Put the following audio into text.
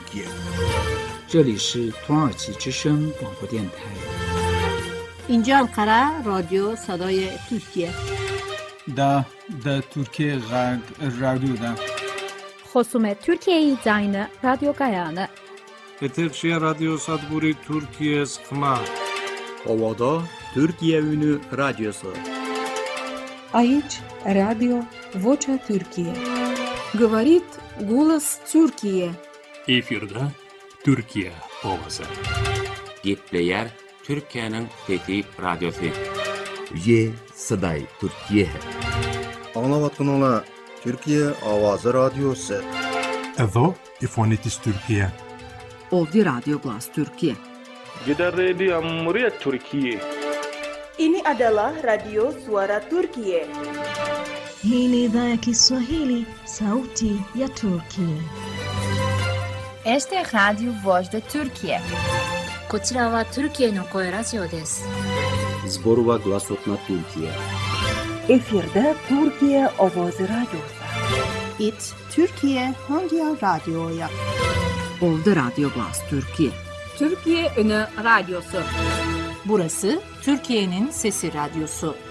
Türkiye. 这里是土耳其之声广播电台。 اینجا انقره رادیو صدای ترکیه. دا Türkiye Radyo'da. خصوم ترکیه زاین رادیو گایانه. Etekşehir Radyo Sadburi Türkiye Sıkma. Ovada Türkiye Ünü Radyosu. Aici Radio Vocea Türkiye. Говорит голос Türkiye. Efirde Türkiye Ovası. Gepleyer Türkiye'nin Fethi Radyosu. Ye Saday Türkiye. Anlavatkanlar Türkiye Avazı Radyosu. Evo İfonitis Türkiye. Ovdje Radio Glas Türkiye. Gider Radio Cumhuriyet Türkiye. Ini adalah Radio Suara Türkiye. Hii ni idhaa ya Kiswahili, Sauti ya Turkiye. Este es Radio Voz de Türkiye. こちらはトルキエの声ラジオです。 Zborova Glasotna Türkiye. Efirde Türkiye Avazı Radyosu. It Türkiye Hangi Radyo'ya? Ovdje Radio Glas Türkiye. Türkiye Ünü Radyosu. Burası Türkiye'nin Sesi Radyosu.